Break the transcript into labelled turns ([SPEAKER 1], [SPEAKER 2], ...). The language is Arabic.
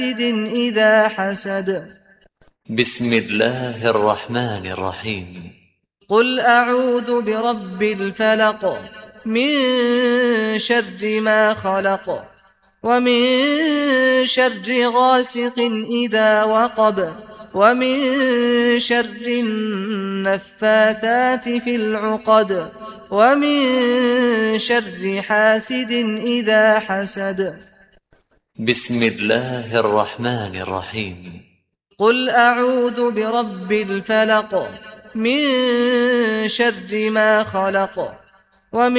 [SPEAKER 1] إذا حسد.
[SPEAKER 2] بسم الله الرحمن الرحيم.
[SPEAKER 1] قل أعوذ برب الفلق من شر ما خلق ومن شر غاسق إذا وقب ومن شر النفاثات في العقد ومن شر حاسد إذا حسد.
[SPEAKER 2] بسم الله الرحمن الرحيم.
[SPEAKER 1] قل أعوذ برب الفلق من شر ما خلق ومن